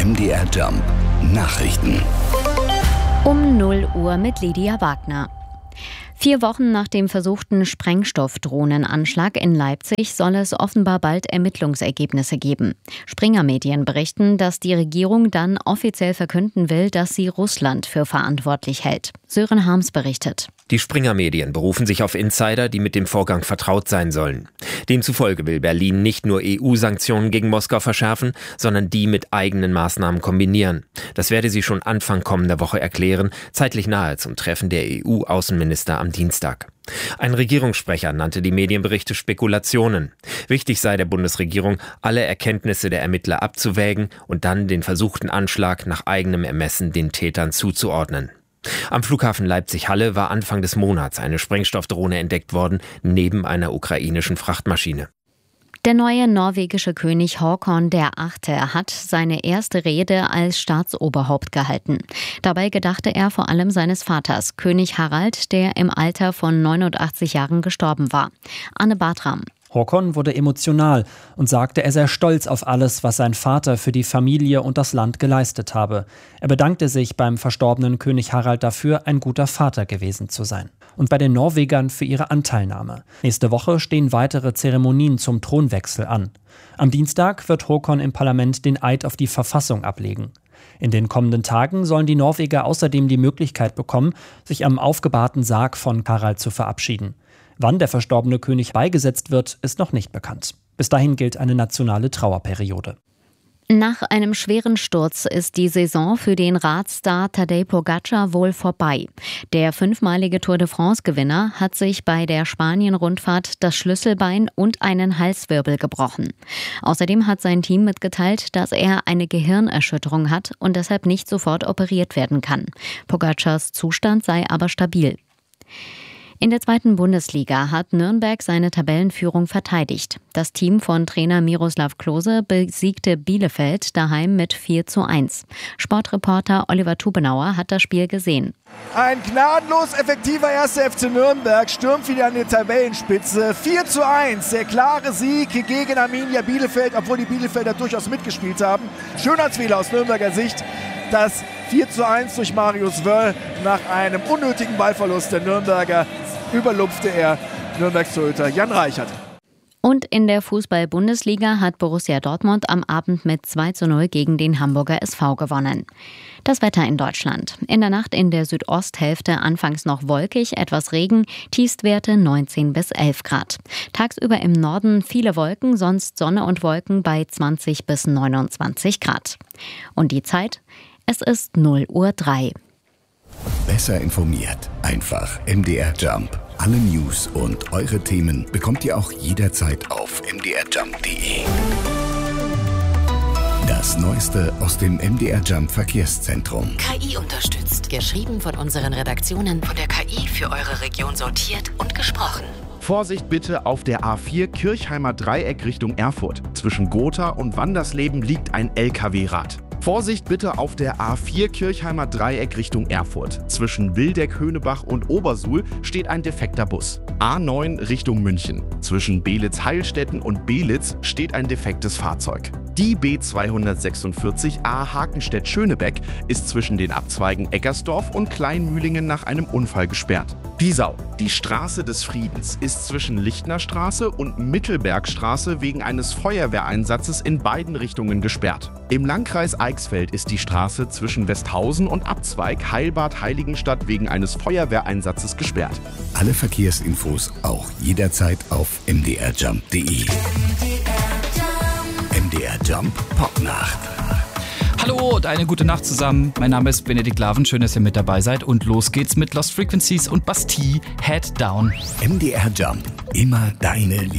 MDR Jump Nachrichten. Um 0 Uhr mit Lydia Wagner. 4 Wochen nach dem versuchten Sprengstoffdrohnenanschlag in Leipzig soll es offenbar bald Ermittlungsergebnisse geben. Springer-Medien berichten, dass die Regierung dann offiziell verkünden will, dass sie Russland für verantwortlich hält. Sören Harms berichtet. Die Springer-Medien berufen sich auf Insider, die mit dem Vorgang vertraut sein sollen. Demzufolge will Berlin nicht nur EU-Sanktionen gegen Moskau verschärfen, sondern die mit eigenen Maßnahmen kombinieren. Das werde sie schon Anfang kommender Woche erklären, zeitlich nahe zum Treffen der EU-Außenminister am Dienstag. Ein Regierungssprecher nannte die Medienberichte Spekulationen. Wichtig sei der Bundesregierung, alle Erkenntnisse der Ermittler abzuwägen und dann den versuchten Anschlag nach eigenem Ermessen den Tätern zuzuordnen. Am Flughafen Leipzig-Halle war Anfang des Monats eine Sprengstoffdrohne entdeckt worden, neben einer ukrainischen Frachtmaschine. Der neue norwegische König Håkon VIII. Hat seine erste Rede als Staatsoberhaupt gehalten. Dabei gedachte er vor allem seines Vaters, König Harald, der im Alter von 89 Jahren gestorben war. Anne Bartram. Håkon wurde emotional und sagte, er sei stolz auf alles, was sein Vater für die Familie und das Land geleistet habe. Er bedankte sich beim verstorbenen König Harald dafür, ein guter Vater gewesen zu sein. Und bei den Norwegern für ihre Anteilnahme. Nächste Woche stehen weitere Zeremonien zum Thronwechsel an. Am Dienstag wird Håkon im Parlament den Eid auf die Verfassung ablegen. In den kommenden Tagen sollen die Norweger außerdem die Möglichkeit bekommen, sich am aufgebahrten Sarg von Harald zu verabschieden. Wann der verstorbene König beigesetzt wird, ist noch nicht bekannt. Bis dahin gilt eine nationale Trauerperiode. Nach einem schweren Sturz ist die Saison für den Radstar Tadej Pogačar wohl vorbei. Der 5-malige Tour de France-Gewinner hat sich bei der Spanien-Rundfahrt das Schlüsselbein und einen Halswirbel gebrochen. Außerdem hat sein Team mitgeteilt, dass er eine Gehirnerschütterung hat und deshalb nicht sofort operiert werden kann. Pogačars Zustand sei aber stabil. In der 2. Bundesliga hat Nürnberg seine Tabellenführung verteidigt. Das Team von Trainer Miroslav Klose besiegte Bielefeld daheim mit 4:1. Sportreporter Oliver Tubenauer hat das Spiel gesehen. Ein gnadenlos effektiver 1. FC Nürnberg stürmt wieder an die Tabellenspitze. 4:1, der klare Sieg gegen Arminia Bielefeld, obwohl die Bielefelder durchaus mitgespielt haben. Schönheitsfehler aus Nürnberger Sicht. Das 4:1 durch Marius Wöll nach einem unnötigen Ballverlust der Nürnberger überlupfte er Nürnbergs Torhüter Jan Reichert. Und in der Fußball-Bundesliga hat Borussia Dortmund am Abend mit 2:0 gegen den Hamburger SV gewonnen. Das Wetter in Deutschland. In der Nacht in der Südosthälfte anfangs noch wolkig, etwas Regen, Tiefstwerte 19 bis 11 Grad. Tagsüber im Norden viele Wolken, sonst Sonne und Wolken bei 20 bis 29 Grad. Und die Zeit? Es ist 0:03 Uhr. Besser informiert. Einfach MDR Jump. Alle News und eure Themen bekommt ihr auch jederzeit auf mdrjump.de. Das Neueste aus dem MDR Jump Verkehrszentrum. KI unterstützt. Geschrieben von unseren Redaktionen. Von der KI für eure Region sortiert und gesprochen. Vorsicht bitte auf der A4 Kirchheimer Dreieck Richtung Erfurt. Zwischen Gotha und Wandersleben liegt ein LKW-Rad. Vorsicht bitte auf der A4 Kirchheimer Dreieck Richtung Erfurt. Zwischen Wildeck, Höhnebach und Obersuhl steht ein defekter Bus. A9 Richtung München. Zwischen Beelitz-Heilstätten und Beelitz steht ein defektes Fahrzeug. Die B246 A Hakenstedt-Schönebeck ist zwischen den Abzweigen Eckersdorf und Kleinmühlingen nach einem Unfall gesperrt. Pisau, die Straße des Friedens, ist zwischen Lichtnerstraße und Mittelbergstraße wegen eines Feuerwehreinsatzes in beiden Richtungen gesperrt. Im Landkreis Eichsfeld ist die Straße zwischen Westhausen und Abzweig Heilbad-Heiligenstadt wegen eines Feuerwehreinsatzes gesperrt. Alle Verkehrsinfos auch jederzeit auf mdrjump.de. MDR Jump Popnacht. Hallo und eine gute Nacht zusammen. Mein Name ist Benedikt Laven. Schön, dass ihr mit dabei seid. Und los geht's mit Lost Frequencies und Bastille, Head Down. MDR Jump. Immer deine